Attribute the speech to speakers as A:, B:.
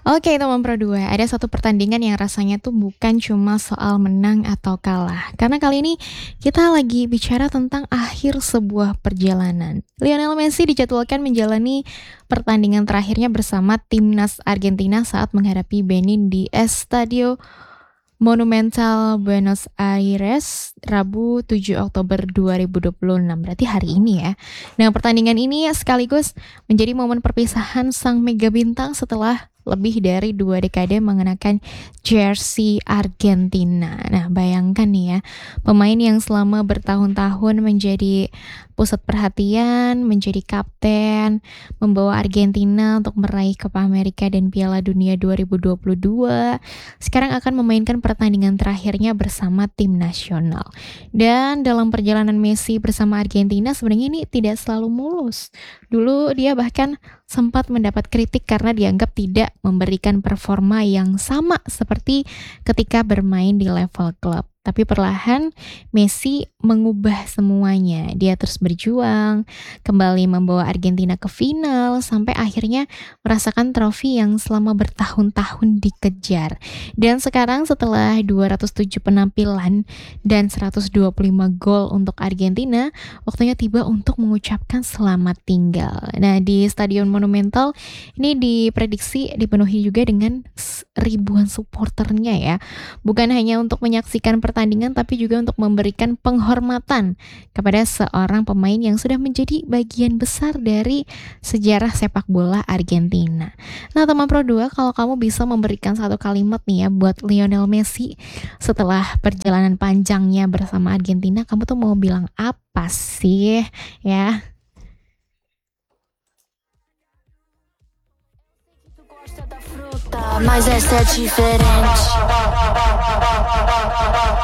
A: Oke teman Pro 2, ada satu pertandingan yang rasanya tuh bukan cuma soal menang atau kalah. Karena kali ini kita lagi bicara tentang akhir sebuah perjalanan. Lionel Messi dijadwalkan menjalani pertandingan terakhirnya bersama timnas Argentina saat menghadapi Benin di Estadio Monumental Buenos Aires, Rabu 7 Oktober 2026, berarti hari ini ya. Nah, pertandingan ini sekaligus menjadi momen perpisahan sang mega bintang setelah lebih dari 2 dekade mengenakan jersey Argentina. Nah, bayangkan nih ya, pemain yang selama bertahun-tahun menjadi pusat perhatian, menjadi kapten, membawa Argentina untuk meraih Copa America dan Piala Dunia 2022, sekarang akan memainkan pertandingan terakhirnya bersama tim nasional. Dan dalam perjalanan Messi bersama Argentina sebenarnya ini tidak selalu mulus. Dulu dia bahkan sempat mendapat kritik karena dianggap tidak memberikan performa yang sama seperti ketika bermain di level klub. Tapi perlahan Messi mengubah semuanya. Dia terus berjuang, kembali membawa Argentina ke final sampai akhirnya merasakan trofi yang selama bertahun-tahun dikejar. Dan sekarang setelah 207 penampilan dan 125 gol untuk Argentina, waktunya tiba untuk mengucapkan selamat tinggal. Nah, di Stadion Monumental ini diprediksi dipenuhi juga dengan ribuan supporternya ya. Bukan hanya untuk menyaksikan pertandingan tapi juga untuk memberikan penghormatan kepada seorang pemain yang sudah menjadi bagian besar dari sejarah sepak bola Argentina. Nah, teman Pro 2, kalau kamu bisa memberikan satu kalimat nih ya buat Lionel Messi setelah perjalanan panjangnya bersama Argentina, kamu tuh mau bilang apa sih ya?
B: Mas essa é diferente.